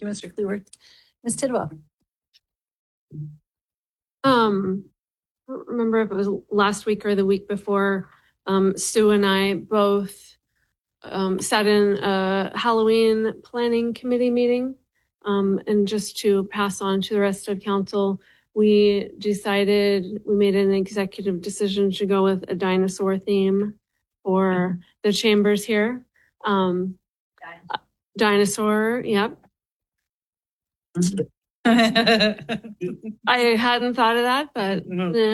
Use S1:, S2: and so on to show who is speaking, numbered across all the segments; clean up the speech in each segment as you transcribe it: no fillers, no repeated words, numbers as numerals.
S1: you, Mr. Cleworth. Ms. Tidwell.
S2: I don't remember if it was last week or the week before. Stu and I both sat in a Halloween planning committee meeting. And just to pass on to the rest of council, we made an executive decision to go with a dinosaur theme for the chambers here. Dinosaur, yep. I hadn't thought of that, but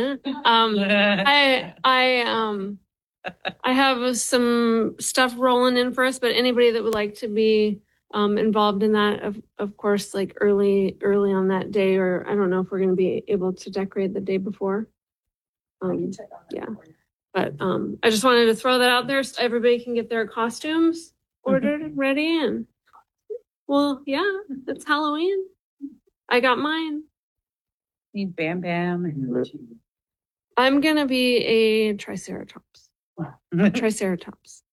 S2: I have some stuff rolling in for us, but anybody that would like to be involved in that, of course, like early on that day, or I don't know if we're going to be able to decorate the day before. Yeah, but I just wanted to throw that out there so everybody can get their costumes ordered, ready, and well, yeah, it's Halloween. I got mine.
S1: Need Bam Bam. And
S2: I'm gonna be a Triceratops. Triceratops.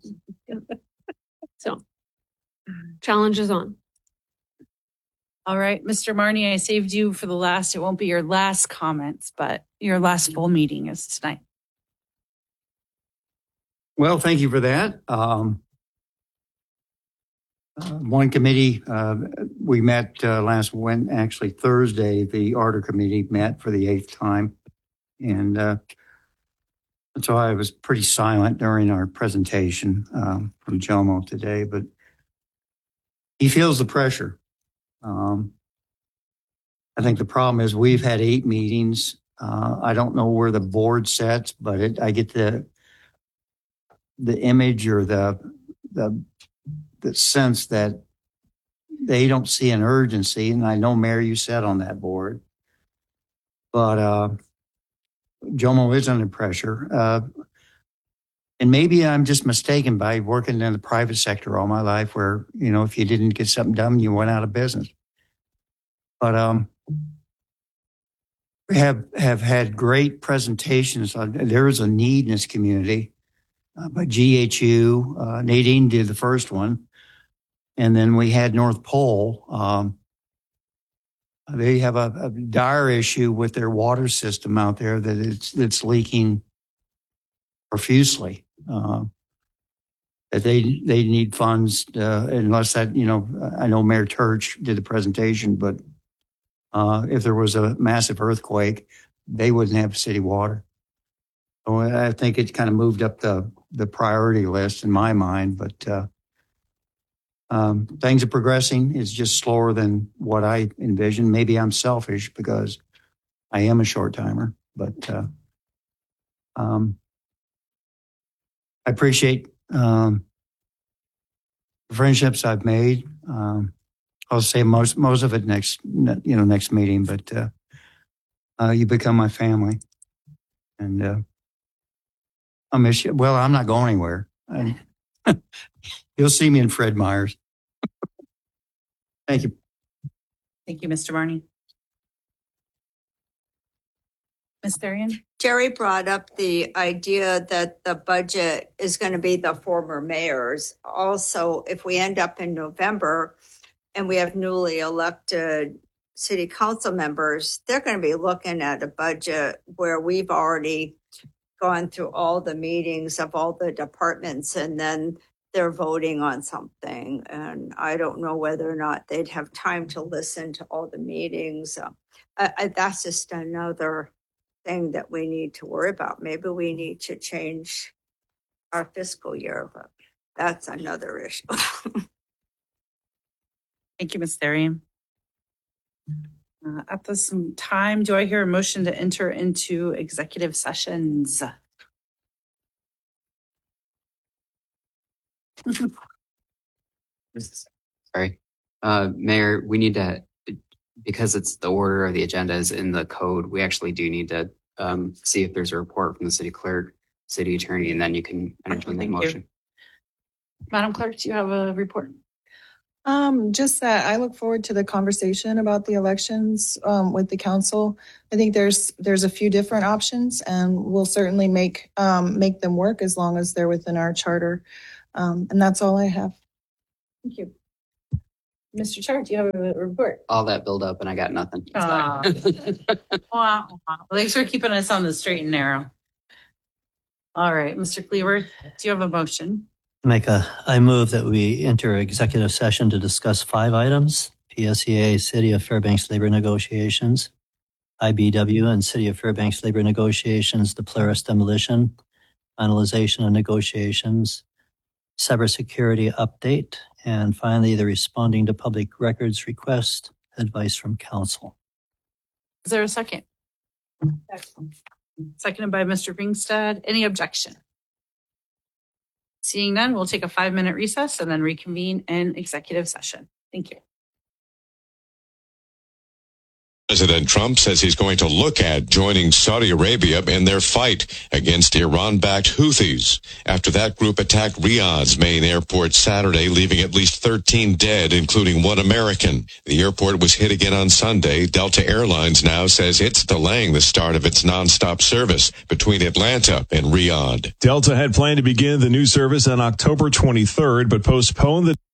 S2: So, challenge is on.
S1: All right, Mr. Marnie, I saved you for the last. It won't be your last comments, but your last full meeting is tonight.
S3: Well, thank you for that. One committee, we met actually Thursday, the Ardor Committee met for the 8th time. And so I was pretty silent during our presentation from Jomo today, but he feels the pressure. I think the problem is we've had 8 meetings. I don't know where the board sets, but I get the image or the sense that they don't see an urgency. And I know, Mayor, you sat on that board, but Jomo is under pressure. And maybe I'm just mistaken by working in the private sector all my life where, if you didn't get something done, you went out of business. But we have had great presentations. There is a need in this community. By GHU, Nadine did the first one. And then we had North Pole. They have a dire issue with their water system out there that it's leaking profusely. That they need funds unless that, I know Mayor Turch did the presentation, but if there was a massive earthquake, they wouldn't have city water. So I think it kind of moved up the priority list in my mind, but things are progressing. It's just slower than what I envisioned. Maybe I'm selfish because I am a short timer, but I appreciate the friendships I've made. I'll say most of it next meeting, but you become my family, and I'll miss you. Well, I'm not going anywhere. You'll see me in Fred Meyer's. Thank you.
S1: Thank you, Mr. Marnie. Ms. Therian?
S4: Jerry brought up the idea that the budget is going to be the former mayor's. Also, if we end up in November and we have newly elected city council members, they're going to be looking at a budget where we've already gone through all the meetings of all the departments, and then they're voting on something. And I don't know whether or not they'd have time to listen to all the meetings. That's just another thing that we need to worry about. Maybe we need to change our fiscal year, but that's another issue.
S1: Thank you, Ms. Therian. At this time, do I hear a motion to enter into executive sessions?
S5: Sorry. Mayor, we need to, because it's the order of the agenda is in the code, we actually do need to see if there's a report from the city clerk, city attorney, and then you can entertain the motion.
S1: Madam Clerk, do you have a report?
S6: Just that I look forward to the conversation about the elections with the council. I think there's a few different options, and we'll certainly make them work as long as they're within our charter. And that's all I have.
S1: Thank you. Mr. Chart, do you have a report?
S5: All that build up and I got nothing.
S1: Wow. Wow. Thanks for keeping us on the straight and narrow. All right, Mr. Cleaver, do you have a motion?
S7: I move that we enter executive session to discuss 5 items: PSEA City of Fairbanks labor negotiations, IBW and City of Fairbanks labor negotiations, the Polaris demolition, finalization of negotiations, cybersecurity update, and finally, the responding to public records request, advice from council.
S1: Is there a second? Seconded by Mr. Ringstad. Any objection? Seeing none, we'll take a 5-minute recess and then reconvene in executive session. Thank you.
S8: President Trump says he's going to look at joining Saudi Arabia in their fight against Iran-backed Houthis after that group attacked Riyadh's main airport Saturday, leaving at least 13 dead, including 1 American. The airport was hit again on Sunday. Delta Airlines now says it's delaying the start of its nonstop service between Atlanta and Riyadh.
S9: Delta had planned to begin the new service on October 23rd, but postponed the